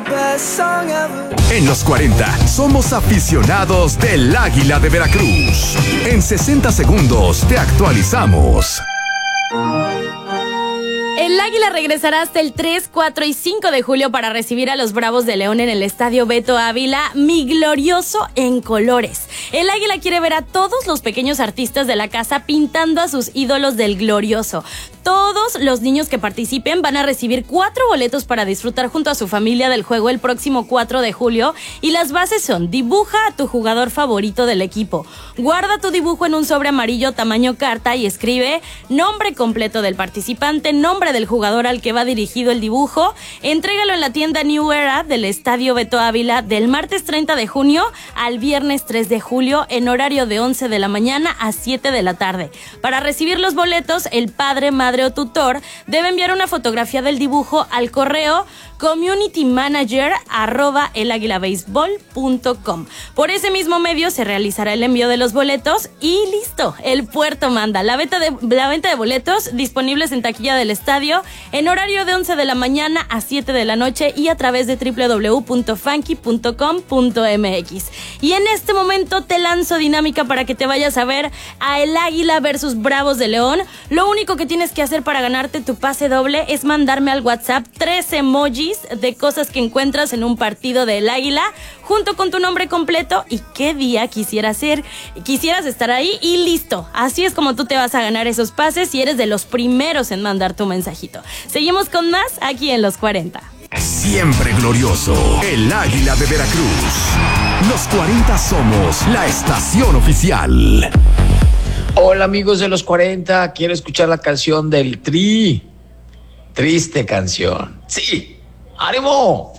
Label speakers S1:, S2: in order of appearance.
S1: En los 40 somos aficionados del Águila de Veracruz. En 60 segundos te actualizamos.
S2: El Águila regresará hasta el 3, 4 y 5 de julio para recibir a los Bravos de León en el Estadio Beto Ávila, Mi Glorioso en colores. El Águila quiere ver a todos los pequeños artistas de la casa pintando a sus ídolos del Glorioso. Todos los niños que participen van a recibir 4 boletos para disfrutar junto a su familia del juego el próximo 4 de julio y las bases son: dibuja a tu jugador favorito del equipo, guarda tu dibujo en un sobre amarillo tamaño carta y escribe nombre completo del participante, nombre del jugador al que va dirigido el dibujo, entrégalo en la tienda New Era del Estadio Beto Ávila del martes 30 de junio al viernes 3 de julio en horario de 11 de la mañana a 7 de la tarde. Para recibir los boletos, el padre, madre o tutor debe enviar una fotografía del dibujo al correo communitymanager@elaguilabaseball.com. Por ese mismo medio se realizará el envío de los boletos y listo, el puerto manda. La venta de boletos disponibles en taquilla del estadio en horario de 11 de la mañana a 7 de la noche y a través de www.funky.com.mx. Y en este momento te lanzo dinámica para que te vayas a ver a el Águila versus Bravos de León. Lo único que tienes que hacer para ganarte tu pase doble es mandarme al WhatsApp 3 emojis de cosas que encuentras en un partido del Águila junto con tu nombre completo y qué día quisieras estar ahí y listo. Así es como tú te vas a ganar esos pases si eres de los primeros en mandar tu mensajito. Seguimos con más aquí en Los 40.
S1: Siempre glorioso, el Águila de Veracruz. Los 40 somos la estación oficial.
S3: Hola amigos de Los 40, quiero escuchar la canción del Tri. Triste canción. Sí, ánimo.